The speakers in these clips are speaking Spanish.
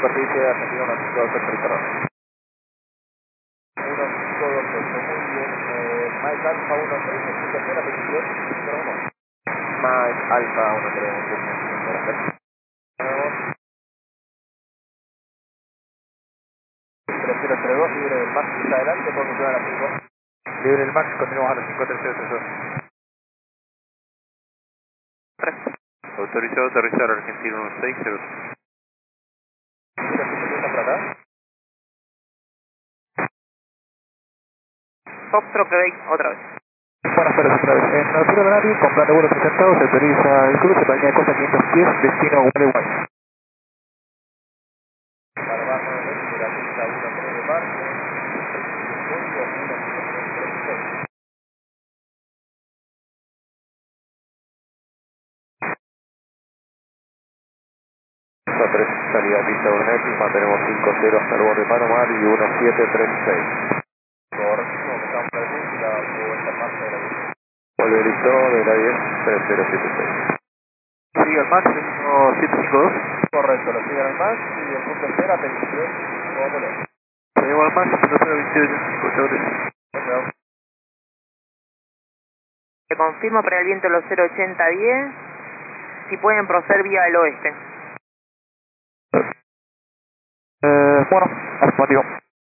Superficie Argentina 1528, 1528, muy bien. Mike Alfa 13, punto cero, petición 01. Mike Alfa 13, 3032, libre del Max, está adelante, por continuar a las 5. Libre del Max, continuamos a las 5, 3. Autorizado a aterrizar Argentina 1602. Mira, ¿qué se por acá? Foxtrot Quebec, otra vez. Buenas tardes otra vez. En el cielo horario, con plan de vuelo presentado, se autoriza el cruce para línea de costa 500 pies, destino Uruguay. Para bajo de la pista 1 de marzo, salida de pista 1X, mantenemos 5-0 hasta el borde Palomar y 1736. Correcto, estamos presentes y la vuelta en marcha de la pista. Vuelve listo de la 10, 3076. Sigue el Max, 1752. Correcto, lo sigue el Max y el punto espera, petición, cómodo. Seguimos al Max, punto espera, 28, Te confirmo para el viento los 08010, si pueden proceder vía el oeste. bueno, afirmativo.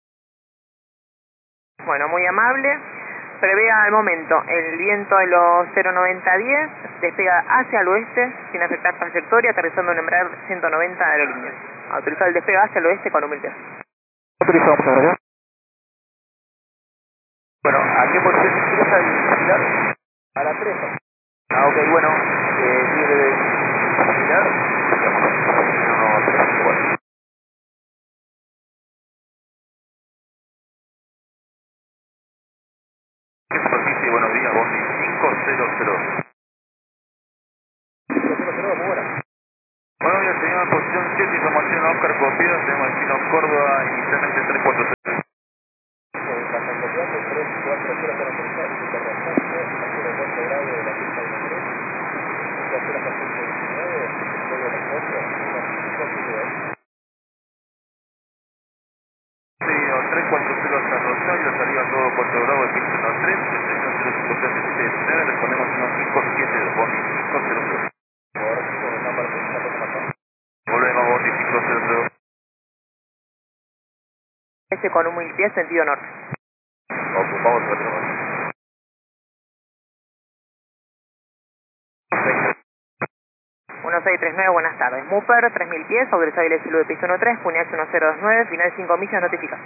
Bueno, muy amable. Prevea al momento el viento de los 09010, despega hacia el oeste sin afectar trayectoria, aterrizando en Embraer 190 de aerolínea. Autorizado el despegue hacia el oeste con humildad. Autorizado, muchas gracias. Bueno, ¿a qué posición ingresa el pilar? A la 3. Ah, ok, bueno, libre de pilar. No, 3, igual. Superficie, buenos días, Bondi 500. 500, muy buena. Buenos días, señor, posición 7, información a Oscar Copias, tenemos destino Córdoba, inicialmente 346. Bastante copiando, 3, 4, 0, 0, 3, internacionalmente, a 0,4 grados de la pista 1-3, 5 0 hasta 119, código de encuentro, 1-5-7-2. Seguido 340 hasta Rosario, salida todo 4 grados de pista 1-3, destino 053-719, respondemos 1572, Bondi 500. Correcto, está para pista, ¿qué pasó? Volvemos, Bondi 500. Este con humildad sentido norte. Ocupamos el otro. 1639, buenas tardes. Mooper, 3000 pies, autorizado el estilo de piso 13, Puñac 1029, final 5 millas, notifica.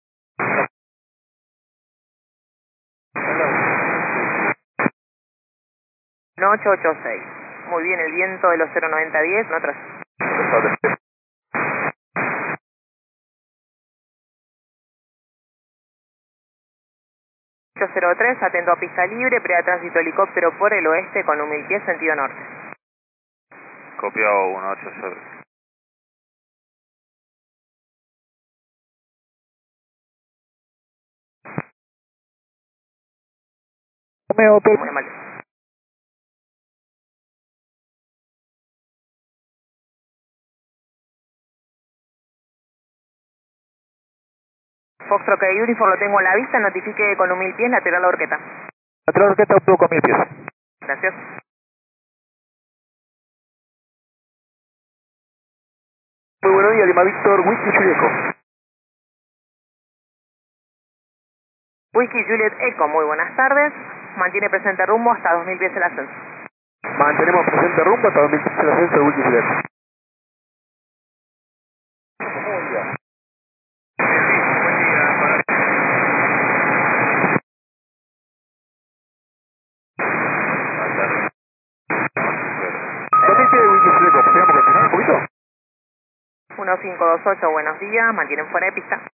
1886. Muy bien, el viento de los 09010, no tras. 803, atento a pista libre, previa tránsito helicóptero por el oeste con humildad sentido norte. Copiado 180. Muy amable. Foxtrot que Uniform lo tengo a la vista, notifique con 1000 pies lateral a la horqueta. Lateral orquesta, obtuvo con 1000 pies. Gracias. Muy buenos días, Lima Víctor, Whisky Chuyeco. Whisky Juliet Eco, muy buenas tardes. Mantiene presente rumbo hasta 2000 pies el ascenso. Mantenemos presente rumbo hasta 2000 pies el ascenso de Whisky Chuyeco. ¿Podríamos continuar un poquito? 1528, buenos días. Mantienen fuera de pista.